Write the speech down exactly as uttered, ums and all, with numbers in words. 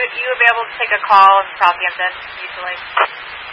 you available to take a call in Southampton usually?